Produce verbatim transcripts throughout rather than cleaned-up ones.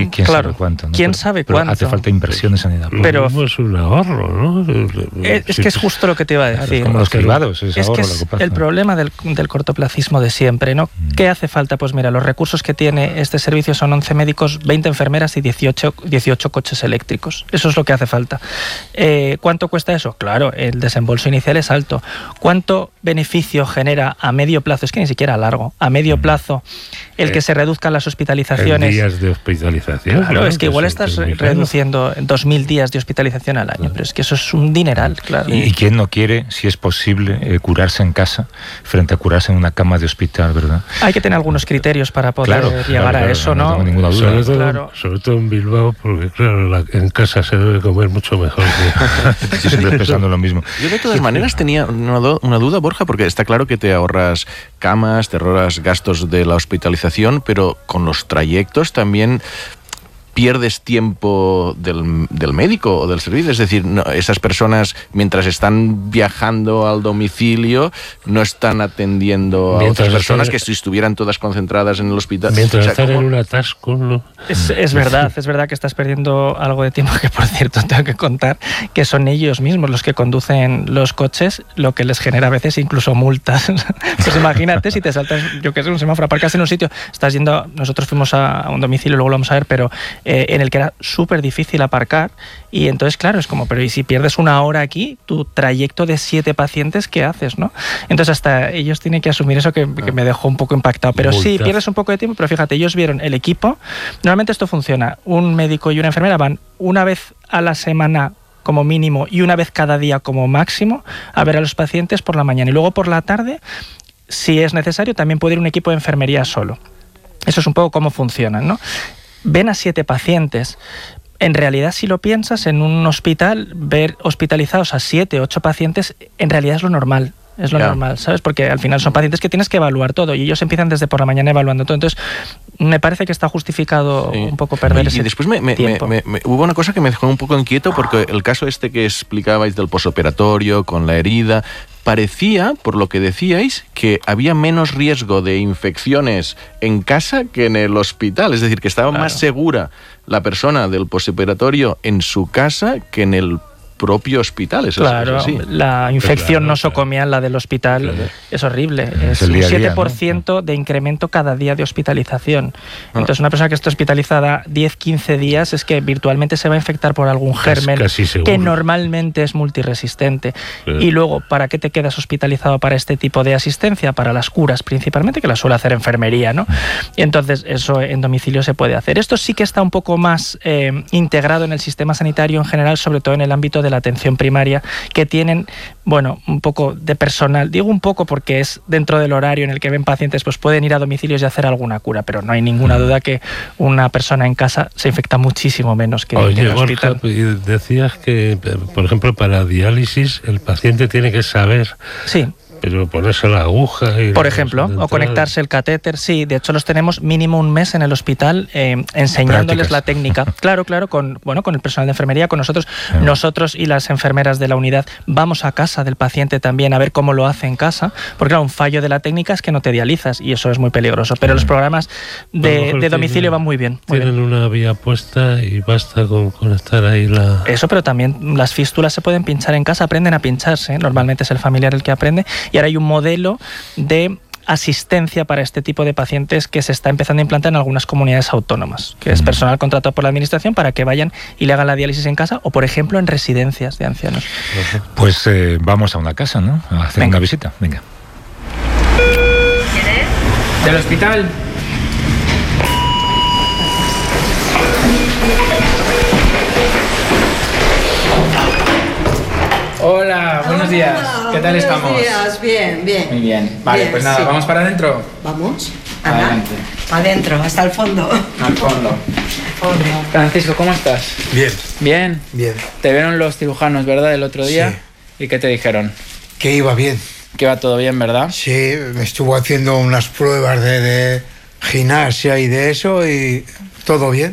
¿Quién, quién claro, sabe cuánto? ¿no? ¿Quién pero, sabe pero cuánto? Hace falta inversión en sanidad. Pero es un ahorro, ¿no? Es, es que es justo lo que te iba a decir. Claro, es como los cribados, es, es ahorro que a largo es plazo. el problema del, del cortoplacismo de siempre, ¿no? Mm. ¿Qué hace falta? Pues mira, los recursos que tiene este servicio son once médicos, veinte enfermeras y dieciocho, dieciocho coches eléctricos. Eso es lo que hace falta. Eh, ¿Cuánto cuesta eso? Claro, el desembolso inicial es alto. ¿Cuánto beneficio genera a medio plazo? Es que ni siquiera a largo. A medio plazo, el que se reduzcan las hospitalizaciones. En días de hospitalización. Claro, ¿no? es que igual que estás es reduciendo dos mil días de hospitalización al año, claro. Pero es que eso es un dineral, claro. ¿Y, y quién no quiere, si es posible, eh, curarse en casa frente a curarse en una cama de hospital, verdad? Hay que tener algunos criterios para poder claro, llegar claro, a claro, eso, no, ¿no? no tengo ninguna duda. Sobre todo, claro. sobre todo en Bilbao, porque claro, la, en casa se debe comer mucho mejor. Que... Yo siempre pensando lo mismo. Yo de todas maneras tenía una, do, una duda, Borja, porque está claro que te ahorras camas, te ahorras gastos de la hospitalización, pero con los trayectos también pierdes tiempo del, del médico o del servicio. Es decir, no, esas personas, mientras están viajando al domicilio, no están atendiendo a mientras otras personas están, que si estuvieran todas concentradas en el hospital. Mientras o sea, están ¿cómo? en un atasco, ¿no? Es, es verdad, es verdad que estás perdiendo algo de tiempo, que por cierto tengo que contar que son ellos mismos los que conducen los coches, lo que les genera a veces incluso multas. Pues imagínate si te saltas, yo qué sé, un semáforo, aparcas en un sitio, estás yendo, nosotros fuimos a, a un domicilio, luego lo vamos a ver, pero Eh, en el que era súper difícil aparcar, y entonces claro, es como, pero ¿y si pierdes una hora aquí, tu trayecto de siete pacientes, qué haces, no? Entonces hasta ellos tienen que asumir eso, que, que me dejó un poco impactado, pero Multas. Sí, pierdes un poco de tiempo, pero fíjate, ellos vieron el equipo, normalmente esto funciona, un médico y una enfermera van una vez a la semana como mínimo y una vez cada día como máximo a ver a los pacientes por la mañana, y luego por la tarde, si es necesario, también puede ir un equipo de enfermería solo. Eso es un poco cómo funcionan, ¿no? Ven a siete pacientes. En realidad, si lo piensas, en un hospital, ver hospitalizados a siete, ocho pacientes, en realidad es lo normal. Es lo yeah. normal, ¿sabes? Porque al final son pacientes que tienes que evaluar todo, y ellos empiezan desde por la mañana evaluando todo. Entonces, me parece que está justificado sí. un poco perder y, ese y después me, me, tiempo. Me, me, hubo una cosa que me dejó un poco inquieto, porque el caso este que explicabais del posoperatorio, con la herida, parecía, por lo que decíais, que había menos riesgo de infecciones en casa que en el hospital. Es decir, que estaba claro. más segura la persona del posoperatorio en su casa que en el propio hospital. Eso claro, es así. La infección claro, nosocomial, la del hospital, claro. es horrible. Es, es un siete por ciento, ¿no? de incremento cada día de hospitalización. Ah. Entonces, una persona que está hospitalizada diez, quince días es que virtualmente se va a infectar por algún germen que normalmente es multiresistente. Claro. Y luego, ¿para qué te quedas hospitalizado para este tipo de asistencia? Para las curas, principalmente, que las suele hacer enfermería, ¿no? Y entonces, eso en domicilio se puede hacer. Esto sí que está un poco más eh, integrado en el sistema sanitario en general, sobre todo en el ámbito de la atención primaria, que tienen, bueno, un poco de personal. Digo un poco porque es dentro del horario en el que ven pacientes, pues pueden ir a domicilios y hacer alguna cura, pero no hay ninguna duda que una persona en casa se infecta muchísimo menos que Oye, en el hospital. Borja, decías que, por ejemplo, para diálisis el paciente tiene que saber... Sí. Pero ponerse la aguja... Y por ejemplo, o conectarse el catéter, sí. De hecho, los tenemos mínimo un mes en el hospital eh, enseñándoles Prácticas. la técnica. Claro, claro, con, bueno, con el personal de enfermería, con nosotros. Claro. Nosotros y las enfermeras de la unidad vamos a casa del paciente también a ver cómo lo hace en casa. Porque claro, un fallo de la técnica es que no te dializas y eso es muy peligroso. Pero claro. los programas de, de domicilio tienen, van muy bien. Muy tienen bien. una vía puesta y basta con conectar ahí la... Eso, pero también las fístulas se pueden pinchar en casa, aprenden a pincharse. ¿eh? Normalmente es el familiar el que aprende. Y ahora hay un modelo de asistencia para este tipo de pacientes que se está empezando a implantar en algunas comunidades autónomas, que es personal contratado por la administración para que vayan y le hagan la diálisis en casa, o por ejemplo en residencias de ancianos. Pues eh, vamos a una casa, ¿no? A hacer Venga. una visita. Venga. ¿Quién es? Del hospital. Hola, buenos días. Hola, ¿Qué tal estamos? Buenos días, bien, bien. Muy bien. Vale, bien, pues nada, sí. ¿vamos para adentro? Vamos. Adelante. Para adentro, hasta el fondo. Al fondo. fondo. Francisco, ¿cómo estás? Bien. Bien. Bien. Te vieron los cirujanos, ¿verdad? El otro día. Sí. ¿Y qué te dijeron? Que iba bien. Que iba todo bien, ¿verdad? Sí, me estuvo haciendo unas pruebas de, de gimnasia y de eso y todo bien.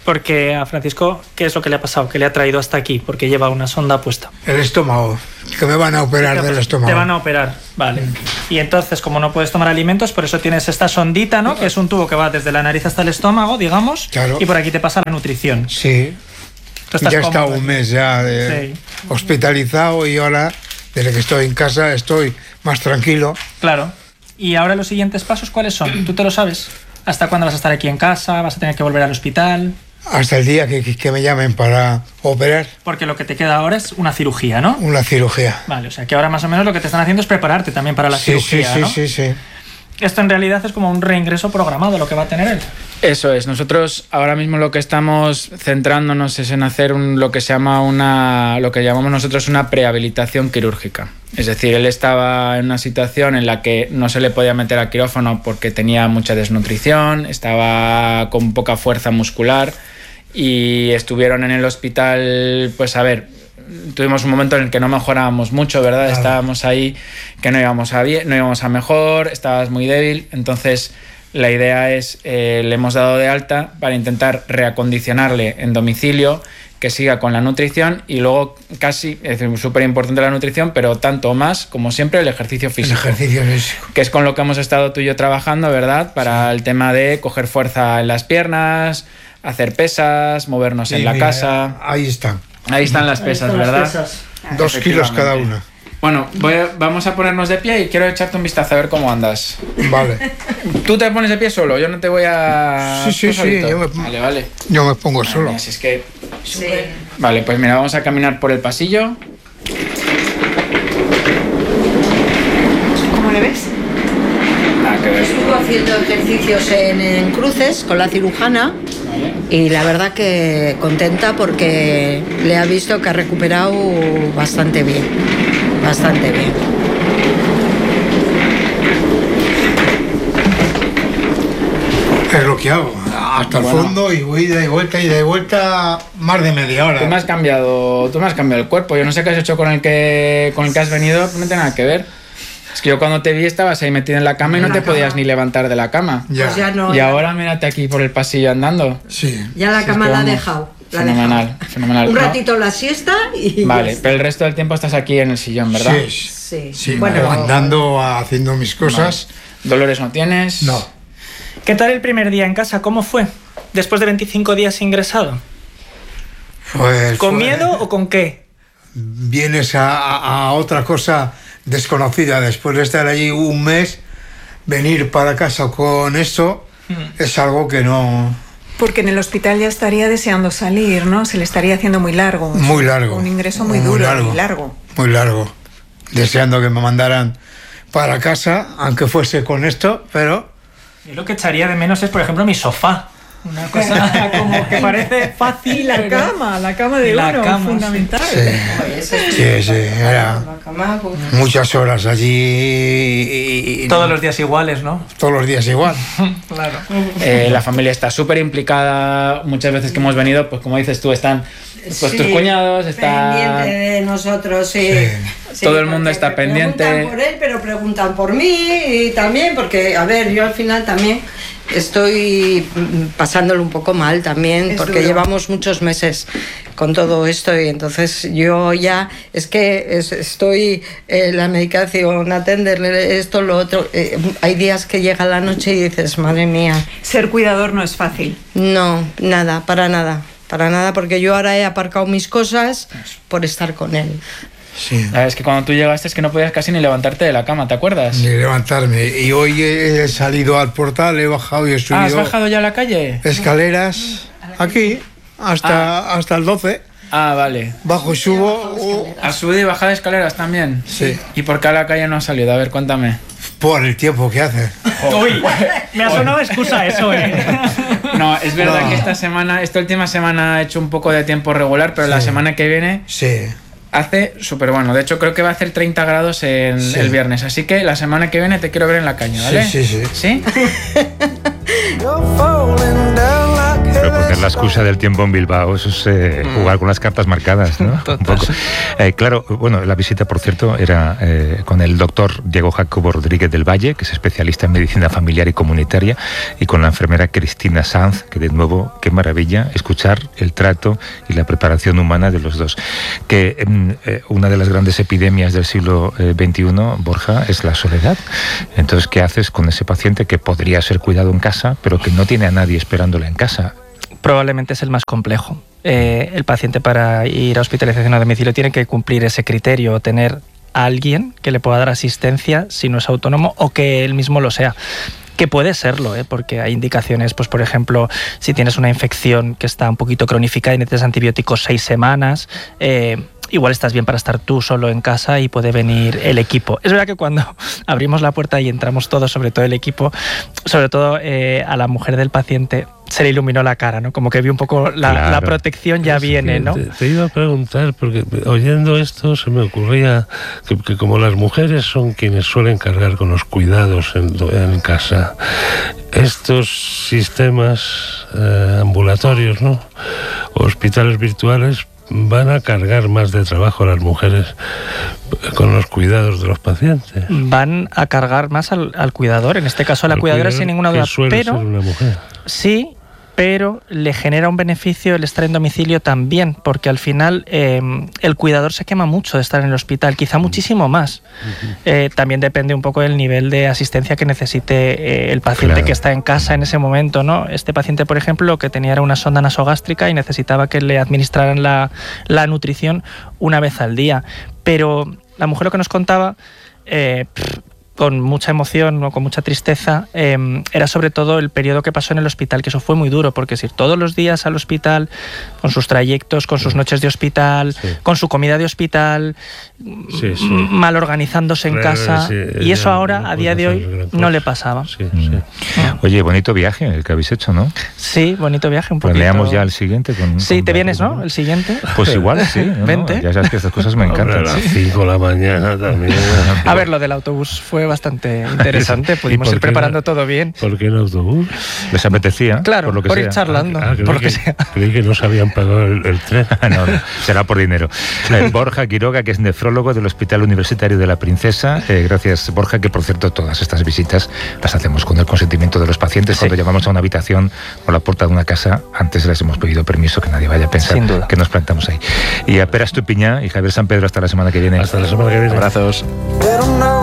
Porque a Francisco, ¿qué es lo que le ha pasado? ¿Qué le ha traído hasta aquí? Porque lleva una sonda puesta. El estómago, que me van a operar del estómago. Te van a operar, vale. Y entonces, como no puedes tomar alimentos, por eso tienes esta sondita, ¿no? Que es un tubo que va desde la nariz hasta el estómago, digamos. Claro. Y por aquí te pasa la nutrición. Sí. Ya he estado un mes ya de sí. hospitalizado y ahora, desde que estoy en casa, estoy más tranquilo. Claro. ¿Y ahora los siguientes pasos cuáles son? ¿Tú te lo sabes? ¿Hasta cuándo vas a estar aquí en casa? ¿Vas a tener que volver al hospital? Hasta el día que, que me llamen para operar. Porque lo que te queda ahora es una cirugía, ¿no? Una cirugía. Vale, o sea que ahora más o menos lo que te están haciendo es prepararte también para la sí, cirugía, sí, ¿no? Sí, sí, sí. Esto en realidad es como un reingreso programado lo que va a tener él. Eso es. Nosotros ahora mismo lo que estamos centrándonos es en hacer un, lo que se llama una, lo que llamamos nosotros una prehabilitación quirúrgica. Es decir, él estaba en una situación en la que no se le podía meter al quirófano porque tenía mucha desnutrición, estaba con poca fuerza muscular y estuvieron en el hospital, pues a ver, tuvimos un momento en el que no mejorábamos mucho, ¿verdad? Claro. Estábamos ahí que no íbamos a bien, no íbamos a mejor, estabas muy débil, entonces la idea es, eh, le hemos dado de alta para intentar reacondicionarle en domicilio, que siga con la nutrición y luego casi, es súper importante la nutrición, pero tanto más como siempre el ejercicio físico. El ejercicio físico. Que es con lo que hemos estado tú y yo trabajando, ¿verdad? Para sí. el tema de coger fuerza en las piernas, hacer pesas, movernos sí, en la mira, casa. Ahí están. Ahí están las pesas, están ¿verdad? Las pesas. Dos kilos cada una. Bueno, voy a, vamos a ponernos de pie y quiero echarte un vistazo a ver cómo andas. Vale. Tú te pones de pie solo, yo no te voy a... Sí, sí, sí. Yo me, vale, vale. Yo me pongo Ay, solo. Mía, si es que... Sí. Vale, pues mira, vamos a caminar por el pasillo. ¿Cómo le ves? Ah, que ves. Estuvo haciendo ejercicios en, en cruces con la cirujana. Y la verdad que contenta porque le ha visto que ha recuperado bastante bien, bastante bien. Es lo que hago, hasta el bueno. fondo y voy de vuelta y de vuelta más de media hora. Tú me has cambiado, tú me has cambiado el cuerpo, yo no sé qué has hecho con el que, con el que has venido, no tiene nada que ver. Es que yo cuando te vi estabas ahí metido en la cama y no te cama. podías ni levantar de la cama. Ya. Pues ya no, y ya. ahora mírate aquí por el pasillo andando. Sí. Ya la sí, cama es la ha vamos. dejado. La fenomenal, dejado. fenomenal. Un ¿no? ratito la siesta y... Vale, pero el resto del tiempo estás aquí en el sillón, ¿verdad? Sí, sí. sí bueno, andando, haciendo mis cosas. Vale. ¿Dolores no tienes? No. ¿Qué tal el primer día en casa? ¿Cómo fue? Después de veinticinco días ingresado. Pues, ¿Con fue, miedo o con qué? Vienes a, a, a otra cosa desconocida. Después de estar allí un mes, venir para casa con esto mm. es algo que no... Porque en el hospital ya estaría deseando salir, ¿no? Se le estaría haciendo muy largo. Muy largo. Un ingreso muy, muy duro largo, y largo. Muy largo. Deseando que me mandaran para casa, aunque fuese con esto, pero... Yo lo que echaría de menos es, por ejemplo, mi sofá. Una cosa como que parece fácil. Y la pero... cama, la cama de la uno, cama, fundamental. Sí, sí, sí, era muchas horas allí. Y... Todos los días iguales, ¿no? Todos los días igual. Claro. Eh, la familia está súper implicada. Muchas veces que hemos venido, pues como dices tú, están pues, sí, tus cuñados, están... pendiente de nosotros, sí. sí. Sí, todo el mundo está pendiente. Preguntan por él, pero preguntan por mí y también, porque, a ver, yo al final también estoy pasándolo un poco mal también, es porque duro. Llevamos muchos meses con todo esto y entonces yo ya, es que es, estoy en eh, la medicación, atenderle esto, lo otro. Eh, hay días que llega la noche y dices, madre mía. Ser cuidador no es fácil. No, nada, para nada. Para nada, porque yo ahora he aparcado mis cosas por estar con él. Sí. Es que cuando tú llegaste es que no podías casi ni levantarte de la cama, ¿te acuerdas? Ni levantarme. Y hoy he salido al portal, he bajado y he subido... Ah, ¿has bajado ya a la calle? Escaleras, aquí, hasta, ah. hasta el doce. Ah, vale. Bajo y subo... Uh, ¿Has subido y bajado escaleras también? Sí. ¿Y por qué a la calle no has salido? A ver, cuéntame. Por el tiempo que hace. Oh. Uy, me ha sonado excusa eso, ¿eh? No, es verdad no. que esta semana, esta última semana ha hecho un poco de tiempo regular, pero sí. La semana que viene... Sí. Hace súper bueno. De hecho, creo que va a hacer treinta grados en sí. el viernes. Así que la semana que viene te quiero ver en la caña, ¿vale? Sí, sí, sí. ¿Sí? Claro, poner la excusa del tiempo en Bilbao, eso es eh, jugar con las cartas marcadas, ¿no? Un poco. Eh, claro, bueno, la visita, por cierto, era eh, con el doctor Diego Jacobo Rodríguez del Valle, que es especialista en medicina familiar y comunitaria, y con la enfermera Cristina Sanz, que de nuevo, qué maravilla escuchar el trato y la preparación humana de los dos. Que eh, una de las grandes epidemias del siglo veintiuno, Borja, es la soledad. Entonces, ¿qué haces con ese paciente que podría ser cuidado en casa, pero que no tiene a nadie esperándole en casa? Probablemente es el más complejo. Eh, el paciente, para ir a hospitalización a domicilio, tiene que cumplir ese criterio, tener a alguien que le pueda dar asistencia si no es autónomo o que él mismo lo sea. Que puede serlo, ¿eh? Porque hay indicaciones, pues por ejemplo, si tienes una infección que está un poquito cronificada y necesitas antibióticos seis semanas, eh, igual estás bien para estar tú solo en casa y puede venir el equipo. Es verdad que cuando abrimos la puerta y entramos todos, sobre todo el equipo, sobre todo eh, a la mujer del paciente, se le iluminó la cara, ¿no? Como que vi un poco la, claro. la protección ya sí, viene, ¿no? Te, te iba a preguntar, porque oyendo esto se me ocurría que, que como las mujeres son quienes suelen cargar con los cuidados en, en casa, estos sistemas eh, ambulatorios, ¿no? Hospitales virtuales, van a cargar más de trabajo a las mujeres con los cuidados de los pacientes. Van a cargar más al, al cuidador, en este caso a la cuidadora, sin ninguna duda. Suele pero ser una mujer. Sí, pero le genera un beneficio el estar en domicilio también, porque al final eh, el cuidador se quema mucho de estar en el hospital, quizá muchísimo más. Eh, también depende un poco del nivel de asistencia que necesite eh, el paciente claro. que está en casa en ese momento, ¿no? Este paciente, por ejemplo, lo que tenía era una sonda nasogástrica y necesitaba que le administraran la, la nutrición una vez al día. Pero la mujer lo que nos contaba... Eh, pff, con mucha emoción o con mucha tristeza, eh, era sobre todo el periodo que pasó en el hospital, que eso fue muy duro, porque es ir todos los días al hospital, con sus trayectos, con sus noches de hospital, sí. con su comida de hospital, sí, sí. mal organizándose en Re, casa, sí, y eso ahora, no a día de hoy, no le pasaba. Sí, sí. Ah. Oye, bonito viaje el que habéis hecho, ¿no? Sí, bonito viaje, un poquito. Planeamos ya el siguiente. Con, sí, con ¿te vienes, no? El siguiente. Pues igual, sí. ¿no? Vente. Ya sabes que estas cosas me encantan. A las cinco de la mañana también. A ver, lo del autobús fue bastante interesante, pudimos ir preparando no, todo bien. ¿Por qué en autobús? ¿Les apetecía? Claro, por, lo que por sea. ir charlando. Ah, por lo que, que sea. Creí que no se habían pagado el, el tren. no, no, será por dinero. Eh, Borja Quiroga, que es nefrólogo del Hospital Universitario de la Princesa. Eh, gracias, Borja, que por cierto todas estas visitas las hacemos con el consentimiento de los pacientes. Sí. Cuando llamamos a una habitación o la puerta de una casa, antes les hemos pedido permiso, que nadie vaya a pensar que nos plantamos ahí. Y a Pera Estupiñán y Javier San Pedro, hasta la semana que viene. Hasta la semana que viene. Abrazos.